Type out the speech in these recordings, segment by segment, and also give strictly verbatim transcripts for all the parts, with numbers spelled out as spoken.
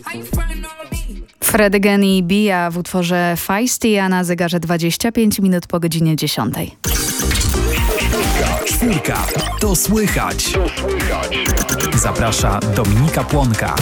Fred again i Bia w utworze Feisty, a na zegarze dwadzieścia pięć minut po godzinie dziesiątej. Czwórka. To słychać. Zaprasza Dominika Płonka.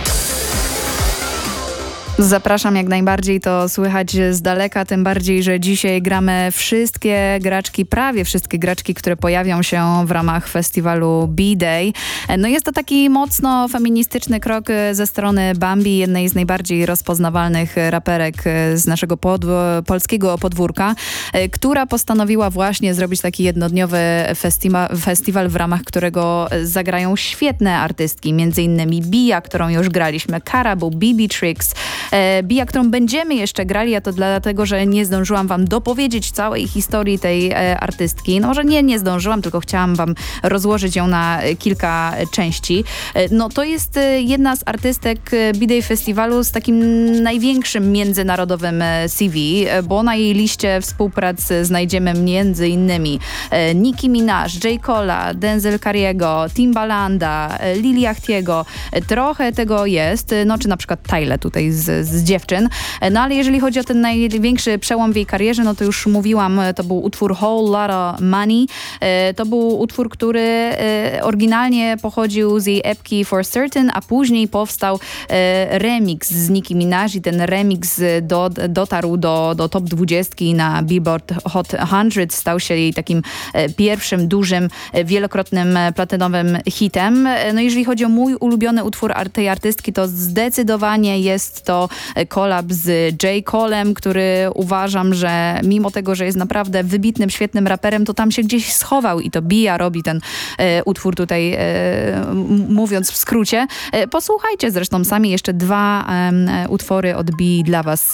Zapraszam jak najbardziej, to słychać z daleka, tym bardziej, że dzisiaj gramy wszystkie graczki, prawie wszystkie graczki, które pojawią się w ramach festiwalu B-Day. No jest to taki mocno feministyczny krok ze strony Bambi, jednej z najbardziej rozpoznawalnych raperek z naszego podw- polskiego podwórka, która postanowiła właśnie zrobić taki jednodniowy festima- festiwal, w ramach którego zagrają świetne artystki, między innymi Bia, którą już graliśmy, Karaboo, B B Tricks, Bia, którą będziemy jeszcze grali, a to dlatego, że nie zdążyłam wam dopowiedzieć całej historii tej e, artystki. No może nie, nie zdążyłam, tylko chciałam wam rozłożyć ją na kilka części. E, no to jest e, jedna z artystek B-Day Festiwalu z takim największym międzynarodowym C V, e, bo na jej liście współprac znajdziemy między innymi e, Nicki Minaj, J. Cole'a, Denzel Curry'ego, Timbalanda, e, Lil Yachty'ego. E, trochę tego jest, e, no czy na przykład Tyler tutaj z z dziewczyn. No ale jeżeli chodzi o ten największy przełom w jej karierze, no to już mówiłam, to był utwór Whole Lotta Money. To był utwór, który oryginalnie pochodził z jej epki For Certain, a później powstał remix z Nicki Minaj i ten remix do, dotarł do, do top dwudziestki na Billboard Hot sto. Stał się jej takim pierwszym, dużym, wielokrotnym platynowym hitem. No jeżeli chodzi o mój ulubiony utwór tej artystki, to zdecydowanie jest to collab z J. Cole'em, który uważam, że mimo tego, że jest naprawdę wybitnym, świetnym raperem, to tam się gdzieś schował i to Bia robi ten e, utwór tutaj, e, m- mówiąc w skrócie. E, posłuchajcie zresztą sami, jeszcze dwa e, utwory od Bii dla was